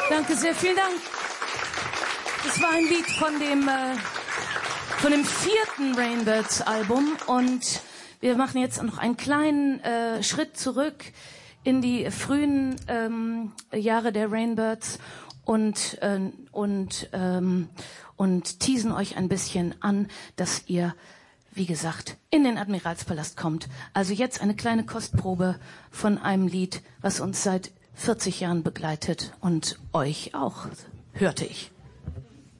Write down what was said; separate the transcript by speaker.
Speaker 1: Danke sehr, vielen Dank. Das war ein Lied von dem 4. Rainbirds Album und wir machen jetzt noch einen kleinen Schritt zurück in die frühen Jahre der Rainbirds und teasen euch ein bisschen an, dass ihr, wie gesagt, in den Admiralspalast kommt. Also jetzt eine kleine Kostprobe von einem Lied, was uns seit 40 Jahren begleitet und euch auch, hörte ich.